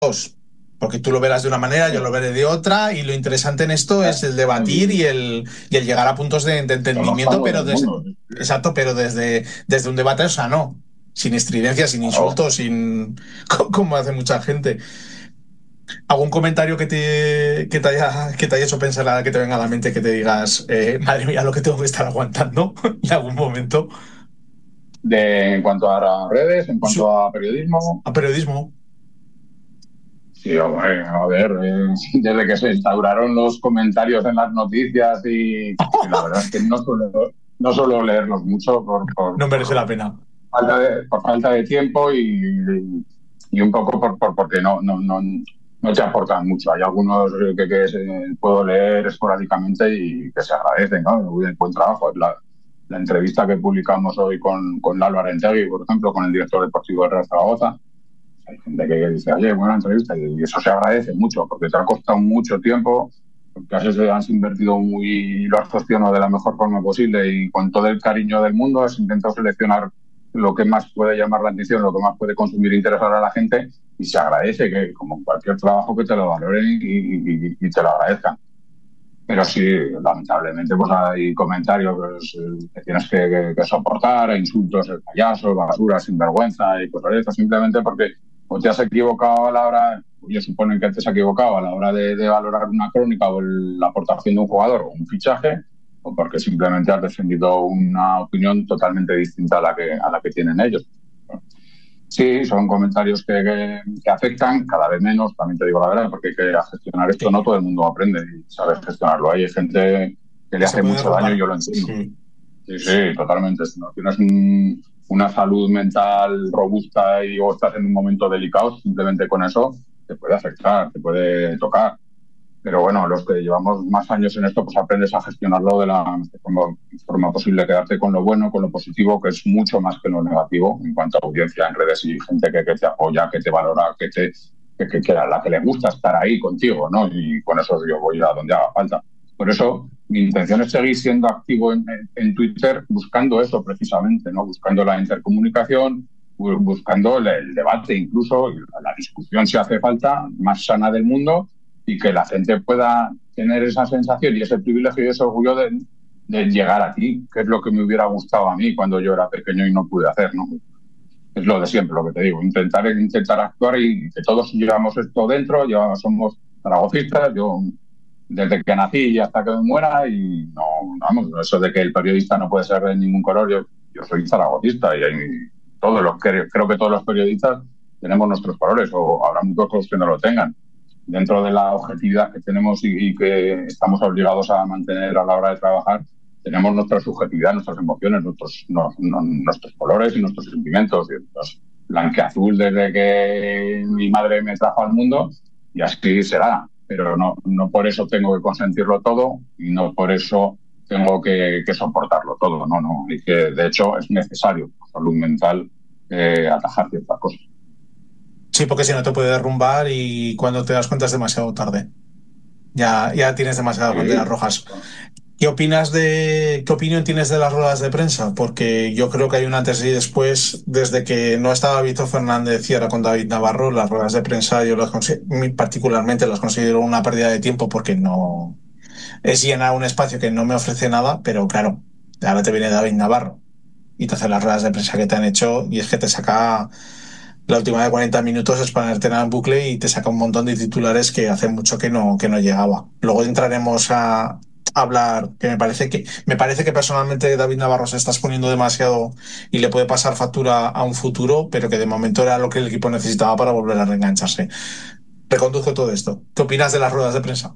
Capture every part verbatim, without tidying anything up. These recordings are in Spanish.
porque tú lo verás de una manera, yo lo veré de otra, y lo interesante en esto es el debatir y el, y el llegar a puntos de, de entendimiento, pero desde, exacto, pero desde, desde un debate sano, sin estridencia, sin insultos, sin como hace mucha gente. ¿Algún comentario que te, que te haya que te haya hecho pensar, que te venga a la mente, que te digas, eh, madre mía, lo que tengo que estar aguantando en algún momento? De, en cuanto a redes, en cuanto Su, a periodismo. A periodismo. Sí, hombre, a ver, eh, desde que se instauraron los comentarios en las noticias y, y la verdad es que no suelo, no suelo leerlos mucho por, por, No merece por, la pena. falta, de, por falta de tiempo y, y, y un poco por, por, porque no, no, no, no te aportan mucho. Hay algunos que, que se, puedo leer esporádicamente y que se agradecen, ¿no? Muy buen trabajo. La, la entrevista que publicamos hoy con, con Lalo Arentegui, por ejemplo, con el director deportivo del Real Zaragoza. Hay gente que dice, oye, buena entrevista, y eso se agradece mucho, porque te ha costado mucho tiempo, porque has invertido muy, lo has gestionado de la mejor forma posible y con todo el cariño del mundo has intentado seleccionar lo que más puede llamar la atención, lo que más puede consumir e interesar a la gente, y se agradece que, como cualquier trabajo, que te lo valoren y, y, y te lo agradezcan. Pero sí, lamentablemente, pues hay comentarios que tienes que, que, que soportar, insultos, el payaso, basura, sinvergüenza y cosas de estas, simplemente porque o te has equivocado a la hora, ellos suponen que te has equivocado a la hora de, de valorar una crónica o el, la aportación de un jugador o un fichaje, o porque simplemente has defendido una opinión totalmente distinta a la que, a la que tienen ellos. Sí, son comentarios que, que, que afectan cada vez menos, también te digo la verdad, porque hay que gestionar esto, sí. No todo el mundo aprende y sabe gestionarlo. Hay gente que le hace mucho daño y yo lo entiendo. Sí, sí, sí, totalmente. Si no tienes un, una salud mental robusta y o estás en un momento delicado, simplemente con eso te puede afectar, te puede tocar. Pero bueno, los que llevamos más años en esto, pues aprendes a gestionarlo de la forma, forma posible, quedarte con lo bueno, con lo positivo, que es mucho más que lo negativo en cuanto a audiencia en redes y gente que, que te apoya, que te valora, que te que, que, que a la que le gusta estar ahí contigo, ¿no? Y con eso yo voy a donde haga falta. Por eso mi intención es seguir siendo activo en, en Twitter, buscando eso precisamente, ¿no? Buscando la intercomunicación, buscando el, el debate, incluso la discusión si hace falta, más sana del mundo, y que la gente pueda tener esa sensación y ese privilegio y ese orgullo de, de llegar a ti, que es lo que me hubiera gustado a mí cuando yo era pequeño y no pude hacer, ¿no? Es lo de siempre, lo que te digo, intentar, intentar actuar y que todos llevamos esto dentro, ya somos zaragocistas, yo desde que nací y hasta que me muera, y no, vamos, eso de que el periodista no puede ser de ningún color, yo, yo soy zaragocista y hay todos los, creo que todos los periodistas tenemos nuestros colores, o habrá muchos que no lo tengan. Dentro de la objetividad que tenemos y, y que estamos obligados a mantener a la hora de trabajar, tenemos nuestra subjetividad, nuestras emociones, nuestros, no, no, nuestros colores y nuestros sentimientos. Pues, blanqueazul desde que mi madre me trajo al mundo, y así será. Pero no, no por eso tengo que consentirlo todo y no por eso tengo que, que soportarlo todo. No, no. Y que de hecho es necesario, por salud mental, eh, atajar ciertas cosas. Sí, porque si no te puede derrumbar y cuando te das cuenta es demasiado tarde. Ya, ya tienes demasiadas sí. banderas rojas. ¿Qué opinas de, qué opinión tienes de las ruedas de prensa? Porque yo creo que hay un antes y después, desde que no estaba Víctor Fernández y ahora con David Navarro, las ruedas de prensa yo las particularmente las considero una pérdida de tiempo, porque no es llenar un espacio que no me ofrece nada, pero claro, ahora te viene David Navarro y te hace las ruedas de prensa que te han hecho, y es que te saca la última de cuarenta minutos, es ponerte en bucle y te saca un montón de titulares que hace mucho que no, que no llegaba. Luego entraremos a hablar, que me parece que me parece que personalmente David Navarro se está exponiendo demasiado y le puede pasar factura a un futuro, pero que de momento era lo que el equipo necesitaba para volver a reengancharse. Reconduzco todo esto. ¿Qué opinas de las ruedas de prensa?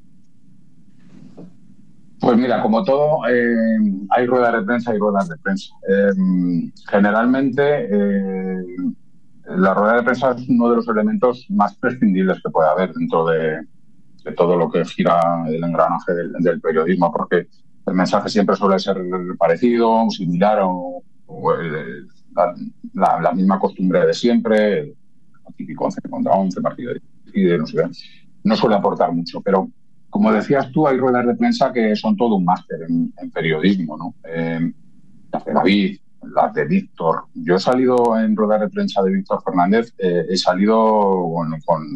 Pues mira, como todo, eh, hay ruedas de prensa y ruedas de prensa. Eh, generalmente, eh, la rueda de prensa es uno de los elementos más prescindibles que puede haber dentro de, de todo lo que gira el engranaje del, del periodismo, porque el mensaje siempre suele ser parecido, similar o, o el, la, la, la misma costumbre de siempre, el típico once contra once, partido de no sé, no suele aportar mucho, pero como decías tú, hay ruedas de prensa que son todo un máster en, en periodismo, ¿no? Eh, hace David, las de Víctor. Yo he salido en ruedas de prensa de Víctor Fernández, eh, he salido bueno, con